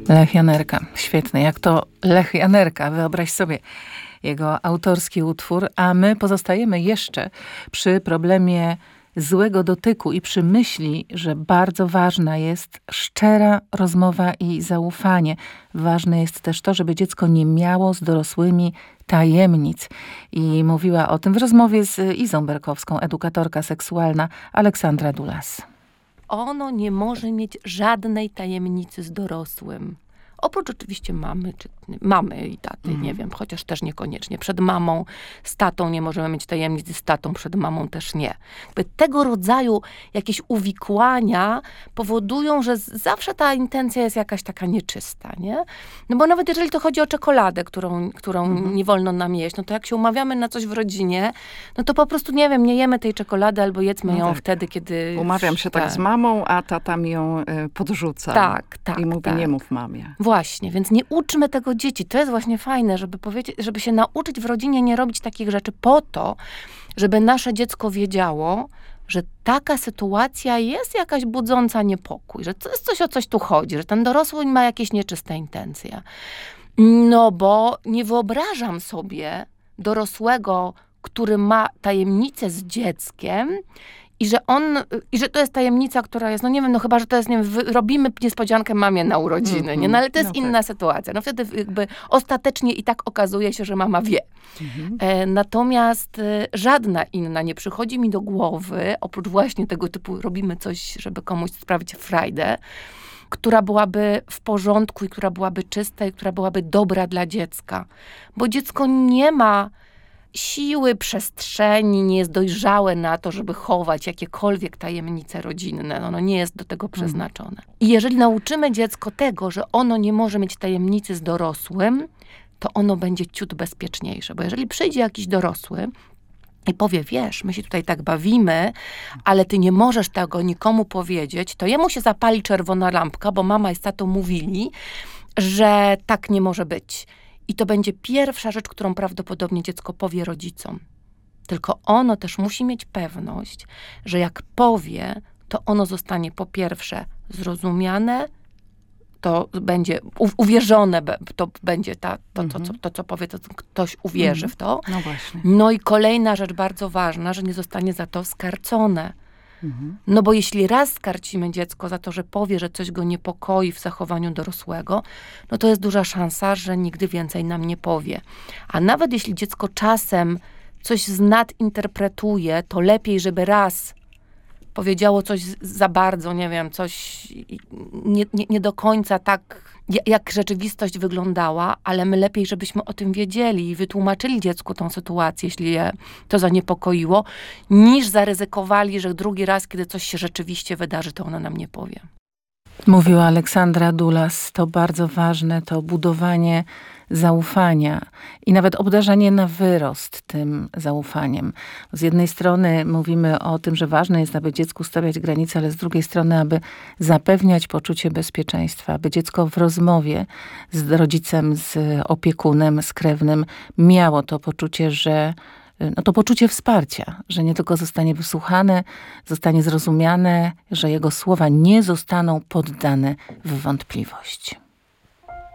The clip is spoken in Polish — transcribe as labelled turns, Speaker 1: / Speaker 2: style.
Speaker 1: Lech Janerka. Świetny. Jak to Lech Janerka. Wyobraź sobie jego autorski utwór. A my pozostajemy jeszcze przy problemie złego dotyku i przy myśli, że bardzo ważna jest szczera rozmowa i zaufanie. Ważne jest też to, żeby dziecko nie miało z dorosłymi tajemnic. I mówiła o tym w rozmowie z Izą Berkowską, edukatorka seksualna Aleksandra Dulas.
Speaker 2: Ono nie może mieć żadnej tajemnicy z dorosłym. Oprócz oczywiście mamy i taty, nie wiem, chociaż też niekoniecznie. Przed mamą, z tatą nie możemy mieć tajemnic, z tatą przed mamą też nie. Tego rodzaju jakieś uwikłania powodują, że zawsze ta intencja jest jakaś taka nieczysta, nie? No bo nawet jeżeli to chodzi o czekoladę, którą nie wolno nam jeść, no to jak się umawiamy na coś w rodzinie, no to po prostu, nie wiem, nie jemy tej czekolady albo jedzmy ją wtedy, kiedy...
Speaker 3: Umawiam się tak z mamą, a tata mi ją podrzuca.
Speaker 2: Tak.
Speaker 3: I mówi, nie mów mamie.
Speaker 2: Właśnie, więc nie uczmy tego dzieci. To jest właśnie fajne, żeby powiedzieć, żeby się nauczyć w rodzinie nie robić takich rzeczy po to, żeby nasze dziecko wiedziało, że taka sytuacja jest jakaś budząca niepokój, że to jest coś, o coś tu chodzi, że ten dorosły ma jakieś nieczyste intencje. No bo nie wyobrażam sobie dorosłego, który ma tajemnicę z dzieckiem, i że to jest tajemnica, która jest, no nie wiem, no chyba, że to jest, nie wiem, robimy niespodziankę mamie na urodziny, nie? No ale to jest inna sytuacja. No wtedy jakby ostatecznie i tak okazuje się, że mama wie. Natomiast żadna inna nie przychodzi mi do głowy, oprócz właśnie tego typu robimy coś, żeby komuś sprawić frajdę, która byłaby w porządku i która byłaby czysta i która byłaby dobra dla dziecka. Bo dziecko nie ma siły, przestrzeni, nie jest dojrzałe na to, żeby chować jakiekolwiek tajemnice rodzinne. Ono nie jest do tego przeznaczone. I jeżeli nauczymy dziecko tego, że ono nie może mieć tajemnicy z dorosłym, to ono będzie ciut bezpieczniejsze. Bo jeżeli przyjdzie jakiś dorosły i powie, wiesz, my się tutaj tak bawimy, ale ty nie możesz tego nikomu powiedzieć, to jemu się zapali czerwona lampka, bo mama i tato mówili, że tak nie może być. I to będzie pierwsza rzecz, którą prawdopodobnie dziecko powie rodzicom. Tylko ono też musi mieć pewność, że jak powie, to ono zostanie po pierwsze zrozumiane, to będzie uwierzone, to będzie to, co powie, to ktoś uwierzy w to.
Speaker 3: No właśnie.
Speaker 2: No i kolejna rzecz bardzo ważna, że nie zostanie za to skarcone. No bo jeśli raz skarcimy dziecko za to, że powie, że coś go niepokoi w zachowaniu dorosłego, no to jest duża szansa, że nigdy więcej nam nie powie. A nawet jeśli dziecko czasem coś nadinterpretuje, to lepiej, żeby raz powiedziało coś za bardzo, nie wiem, coś nie do końca tak, jak rzeczywistość wyglądała, ale my lepiej, żebyśmy o tym wiedzieli i wytłumaczyli dziecku tą sytuację, jeśli je to zaniepokoiło, niż zaryzykowali, że drugi raz, kiedy coś się rzeczywiście wydarzy, to ono nam nie powie.
Speaker 1: Mówiła Aleksandra Dulas. To bardzo ważne, to budowanie zaufania i nawet obdarzanie na wyrost tym zaufaniem. Z jednej strony mówimy o tym, że ważne jest, aby dziecku stawiać granice, ale z drugiej strony, aby zapewniać poczucie bezpieczeństwa, aby dziecko w rozmowie z rodzicem, z opiekunem, z krewnym miało to poczucie, że to poczucie wsparcia, że nie tylko zostanie wysłuchane, zostanie zrozumiane, że jego słowa nie zostaną poddane w wątpliwość.